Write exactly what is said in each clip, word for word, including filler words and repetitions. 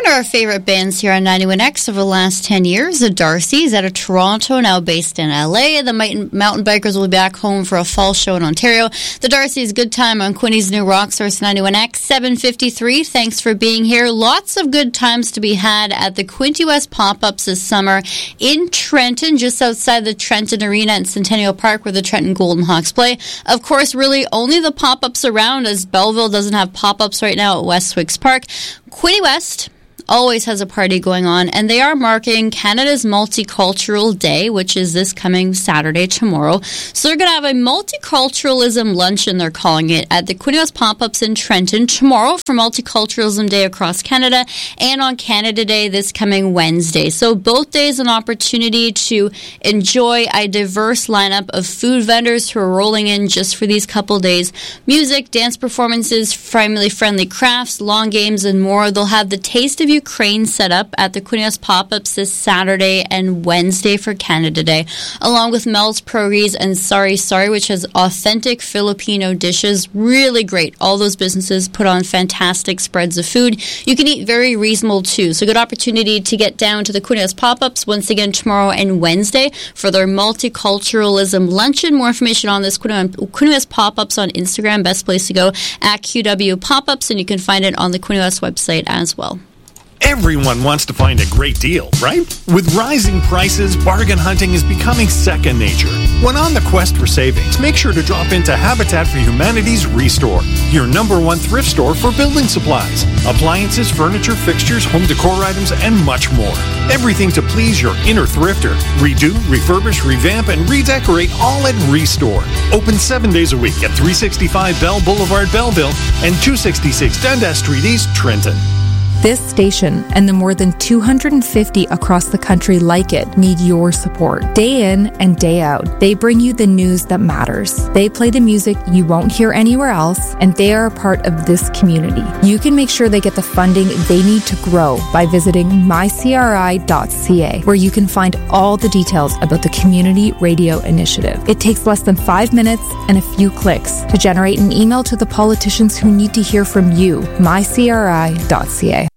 of our favorite bands here on ninety-one X over the last ten years, the Darcys out of Toronto, now based in L A. The Mountain Bikers will be back home for a fall show in Ontario. The Darcys, good time on Quinny's new rock source ninety-one X, seven fifty-three. Thanks for being here. Lots of good times to be had at the Quinte West pop-ups this summer in Trenton, just outside the Trenton Arena in Centennial Park where the Trenton Golden Hawks play. Of course, really only the pop-ups around, as Belleville doesn't have pop-ups right now at Westwicks Park. Quinte West always has a party going on, and they are marking Canada's Multicultural Day, which is this coming Saturday, tomorrow. So they're going to have a multiculturalism luncheon, they're calling it, at the Quinte West Pop-Ups in Trenton tomorrow for Multiculturalism Day across Canada, and on Canada Day this coming Wednesday. So both days an opportunity to enjoy a diverse lineup of food vendors who are rolling in just for these couple days. Music, dance performances, family-friendly crafts, lawn games, and more. They'll have the Taste of Ukraine set up at the Quinte West Pop-Ups this Saturday and Wednesday for Canada Day, along with Mel's Pierogies and Sari Sari, which has authentic Filipino dishes. Really great. All those businesses put on fantastic spreads of food. You can eat very reasonable too. So good opportunity to get down to the Quinte West Pop-Ups once again tomorrow and Wednesday for their multiculturalism luncheon. More information on this Quinte West Pop-Ups on Instagram. Best place to go at Q W Pop-Ups, and you can find it on the Quinte West website as well. Everyone wants to find a great deal, right? With rising prices, bargain hunting is becoming second nature. When on the quest for savings, make sure to drop into Habitat for Humanity's Restore, your number one thrift store for building supplies, appliances, furniture, fixtures, home decor items, and much more. Everything to please your inner thrifter. Redo, refurbish, revamp, and redecorate all at Restore. Open seven days a week at three sixty-five Bell Boulevard, Belleville, and two sixty-six Dundas Street East, Trenton. This station and the more than two hundred fifty across the country like it need your support. Day in and day out, they bring you the news that matters. They play the music you won't hear anywhere else, and they are a part of this community. You can make sure they get the funding they need to grow by visiting my c r i dot c a, where you can find all the details about the Community Radio Initiative. It takes less than five minutes and a few clicks to generate an email to the politicians who need to hear from you. my c r i dot c a.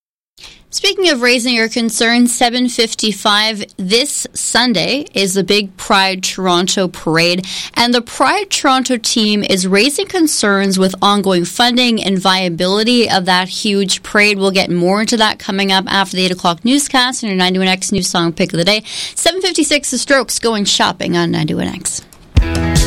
Speaking of raising your concerns, seven fifty-five this Sunday is the big Pride Toronto parade, and the Pride Toronto team is raising concerns with ongoing funding and viability of that huge parade. We'll get more into that coming up after the eight o'clock newscast and your ninety-one X News Song Pick of the Day. seven fifty-six, The Strokes going shopping on ninety-one X.